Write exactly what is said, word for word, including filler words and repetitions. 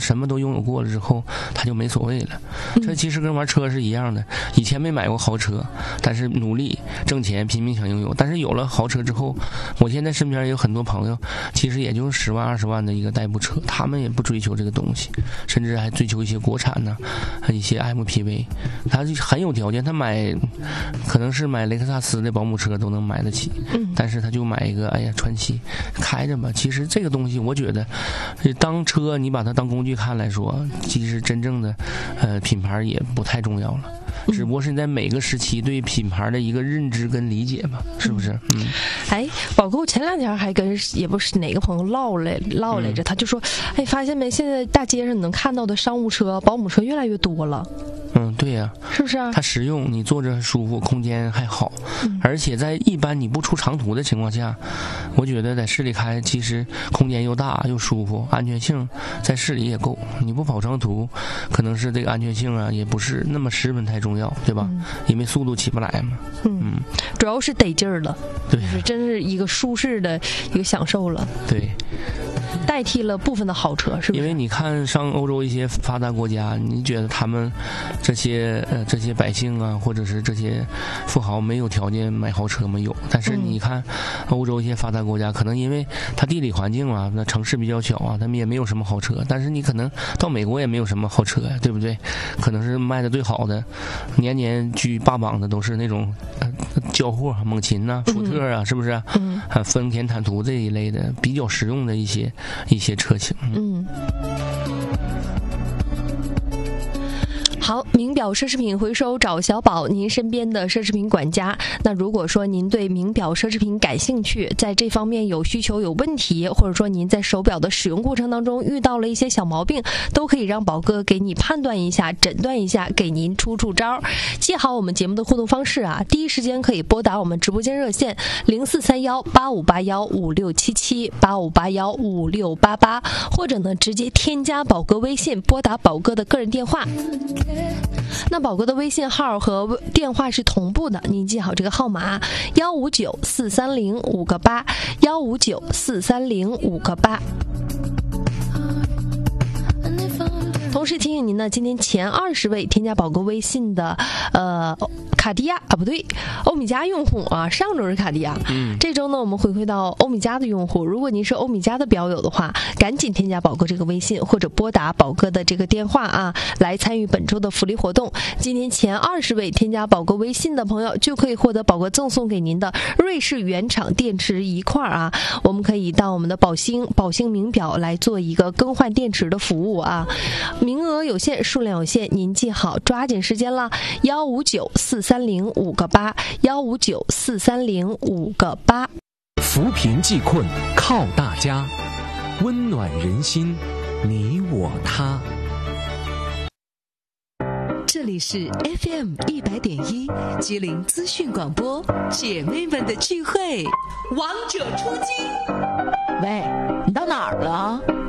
什么都拥有过了之后，他就没所谓了。这其实跟玩车是一样的，以前没买过豪车，但是努力挣钱拼命想拥有，但是有了豪车之后，我现在身边也有很多朋友，其实也就十万二十万的一个代步车，他们也不追求这个东西，甚至还追求一些国产呢，一些 M P V， 他就很有条件，他买可能是买雷克萨斯的保姆车都能买得起，但是他就买一个哎呀传祺开着吧。其实这个东西我觉得当车你把它当工具看来说，其实真正的呃品牌也不太重要了，只不过是你在每个时期对品牌的一个认知跟理解吧，是不是？嗯。 哎，宝哥，我前两天还跟也不是哪个朋友唠来唠来着，他就说，哎，发现没？现在大街上你能看到的商务车、保姆车越来越多了。 嗯，对呀、啊， 是不是啊？ 它实用，你坐着舒服，空间还好，嗯、而且在一般你不出长途的情况下，我觉得在市里开，其实空间又大又舒服，安全性在市里也够。你不跑长途，可能是这个安全性啊，也不是那么十分太重要，对吧？嗯、因为速度起不来嘛。 嗯，嗯主要是得劲儿了， 对， 就是真是一个舒适的一个享受了。 对。 代替了部分的豪车，是不是？ 因为你看上欧洲一些发达国家，你觉得他们这些呃这些百姓啊，或者是这些富豪没有条件买豪车吗？有，但是你看欧洲一些发达国家，可能因为它地理环境啊，那城市比较小啊，他们也没有什么豪车。但是你可能到美国也没有什么豪车呀，对不对？可能是卖的最好的，年年居霸榜的都是那种呃交货猛禽呐、啊、福特啊，是不是？嗯，啊，丰田坦途这一类的比较实用的一些。一些车型， 嗯。好，名表奢侈品回收找小宝，您身边的奢侈品管家。那如果说您对名表奢侈品感兴趣，在这方面有需求有问题，或者说您在手表的使用过程当中遇到了一些小毛病，都可以让宝哥给你判断一下、诊断一下，给您出出招。记好我们节目的互动方式啊，第一时间可以拨打我们直播间热线零四三幺八五八幺五六七七八五八幺五六八八，或者呢直接添加宝哥微信，拨打宝哥的个人电话。那宝哥的微信号和电话是同步的，您记好这个号码：幺五九四三零五个八，幺五九四三零五个八。同时提醒您呢，今天前二十位添加宝哥微信的，呃，卡地亚啊，不对，欧米茄用户啊，上周是卡地亚，嗯，这周呢我们回馈到欧米茄的用户。如果您是欧米茄的表友的话，赶紧添加宝哥这个微信，或者拨打宝哥的这个电话啊，来参与本周的福利活动。今天前二十位添加宝哥微信的朋友，就可以获得宝哥赠送给您的瑞士原厂电池一块啊。我们可以到我们的宝兴宝兴名表来做一个更换电池的服务啊。名额有限，数量有限，您记好，抓紧时间了。幺五九四三零五个八，幺五九四三零五个八。 扶贫济困靠大家，温暖人心，你我他。 这里是 F M 一百点一吉林资讯广播，姐妹们的聚会，王者出击。 喂，你到哪儿了？